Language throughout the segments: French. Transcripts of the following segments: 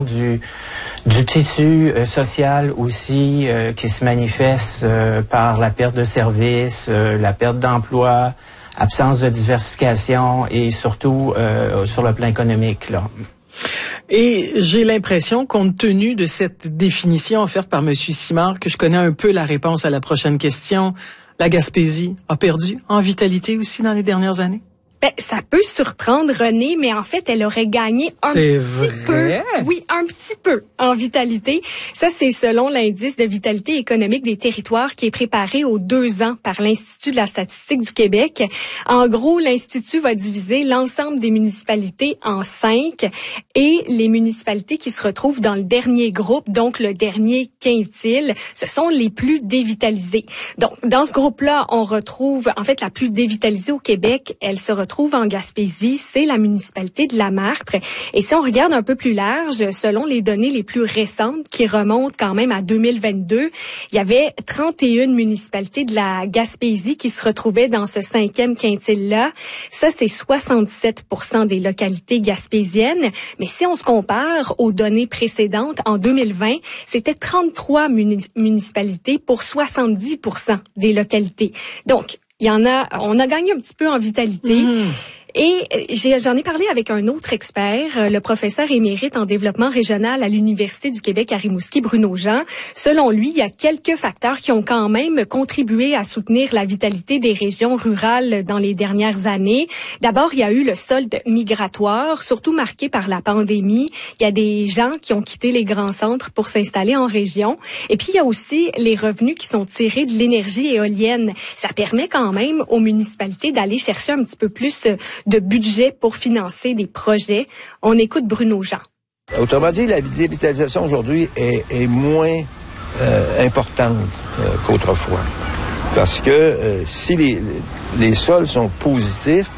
du tissu social aussi qui se manifeste par la perte de services, la perte d'emploi, absence de diversification et surtout sur le plan économique, là. Et j'ai l'impression, compte tenu de cette définition offerte par M. Simard, que je connais un peu la réponse à la prochaine question, la Gaspésie a perdu en vitalité aussi dans les dernières années? Ben, ça peut surprendre, René, mais en fait, elle aurait gagné un petit peu. Oui, un petit peu en vitalité. Ça, c'est selon l'indice de vitalité économique des territoires qui est préparé aux 2 ans par l'Institut de la statistique du Québec. En gros, l'Institut va diviser l'ensemble des municipalités en 5 et les municipalités qui se retrouvent dans le dernier groupe, donc le dernier quintile, ce sont les plus dévitalisées. Donc, dans ce groupe-là, on retrouve, en fait, la plus dévitalisée au Québec, elle se retrouve en Gaspésie, c'est la municipalité de Lamartre. Et si on regarde un peu plus large, selon les données les plus récentes qui remontent quand même à 2022, il y avait 31 municipalités de la Gaspésie qui se retrouvaient dans ce 5e quintile-là. Ça, c'est 67% des localités gaspésiennes. Mais si on se compare aux données précédentes, en 2020, c'était 33 municipalités pour 70% des localités. Donc, on a gagné un petit peu en vitalité. Et j'en ai parlé avec un autre expert, le professeur émérite en développement régional à l'Université du Québec à Rimouski, Bruno Jean. Selon lui, il y a quelques facteurs qui ont quand même contribué à soutenir la vitalité des régions rurales dans les dernières années. D'abord, il y a eu le solde migratoire, surtout marqué par la pandémie. Il y a des gens qui ont quitté les grands centres pour s'installer en région. Et puis, il y a aussi les revenus qui sont tirés de l'énergie éolienne. Ça permet quand même aux municipalités d'aller chercher un petit peu plus de budget pour financer des projets. On écoute Bruno Jean. Autrement dit, la dévitalisation aujourd'hui est moins importante qu'autrefois. Parce que si les sols sont positifs,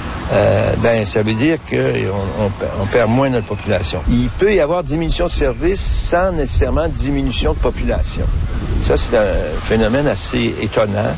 ça veut dire qu'on perd moins notre population. Il peut y avoir diminution de services sans nécessairement diminution de population. Ça, c'est un phénomène assez étonnant.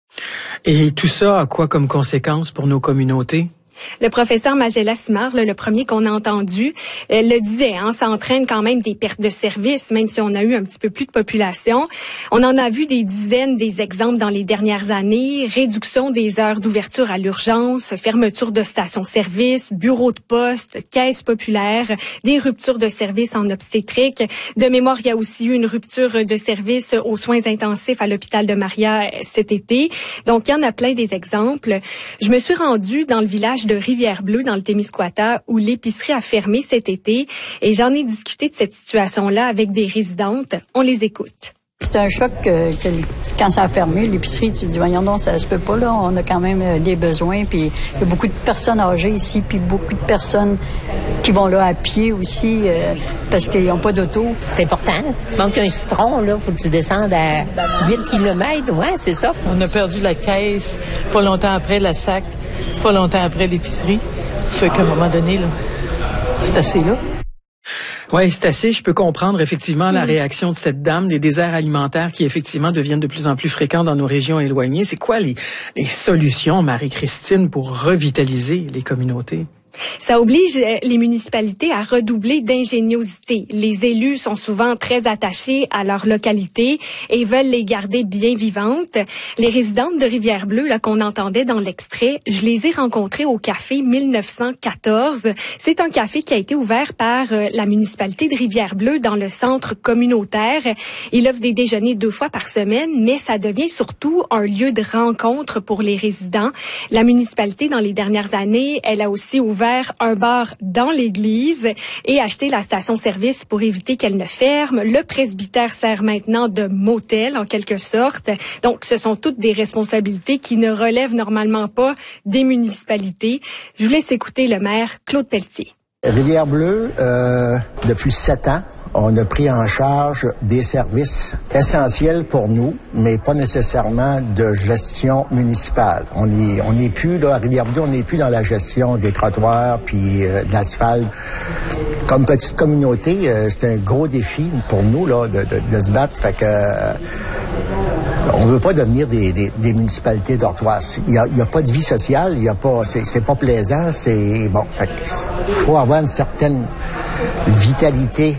Et tout ça a quoi comme conséquence pour nos communautés? Le professeur Magella Simard, le premier qu'on a entendu, le disait, ça entraîne quand même des pertes de services, même si on a eu un petit peu plus de population. On en a vu des dizaines des exemples dans les dernières années. Réduction des heures d'ouverture à l'urgence, fermeture de stations-service, bureaux de poste, caisses populaires, des ruptures de services en obstétrique. De mémoire, il y a aussi eu une rupture de service aux soins intensifs à l'hôpital de Maria cet été. Donc, il y en a plein des exemples. Je me suis rendue dans le village de Rivière-Bleue, dans le Témiscouata, où l'épicerie a fermé cet été. Et j'en ai discuté de cette situation-là avec des résidentes. On les écoute. C'est un choc que quand ça a fermé, l'épicerie, tu te dis, voyons donc, ça se peut pas, là. On a quand même des besoins. Puis il y a beaucoup de personnes âgées ici, puis beaucoup de personnes qui vont là à pied aussi, parce qu'ils n'ont pas d'auto. C'est important. Il manque un citron, là. Faut que tu descendes à 8 km. Ouais, c'est ça. On a perdu la caisse, pas longtemps après la SAC, pas longtemps après l'épicerie. Fait qu'à un moment donné, là, c'est assez là. Oui, c'est assez. Je peux comprendre effectivement la réaction de cette dame, des déserts alimentaires qui effectivement deviennent de plus en plus fréquents dans nos régions éloignées. C'est quoi les solutions, Marie-Christine, pour revitaliser les communautés? Ça oblige les municipalités à redoubler d'ingéniosité. Les élus sont souvent très attachés à leur localité et veulent les garder bien vivantes. Les résidentes de Rivière-Bleue, là, qu'on entendait dans l'extrait, je les ai rencontrées au café 1914. C'est un café qui a été ouvert par la municipalité de Rivière-Bleue dans le centre communautaire. Il offre des déjeuners 2 fois par semaine, mais ça devient surtout un lieu de rencontre pour les résidents. La municipalité, dans les dernières années, elle a aussi ouvert un bar dans l'église et acheté la station-service pour éviter qu'elle ne ferme. Le presbytère sert maintenant de motel, en quelque sorte. Donc, ce sont toutes des responsabilités qui ne relèvent normalement pas des municipalités. Je vous laisse écouter le maire Claude Pelletier. Rivière-Bleue, depuis 7 ans, on a pris en charge des services essentiels pour nous, mais pas nécessairement de gestion municipale. On n'est plus, là, à Rivière-Bleue, on n'est plus dans la gestion des trottoirs puis de l'asphalte. Comme petite communauté, c'est un gros défi pour nous, là, de se battre. Fait que on veut pas devenir des municipalités dortoirs. Il y a pas de vie sociale, il y a pas, c'est pas plaisant, c'est bon. Fait que faut avoir une certaine vitalité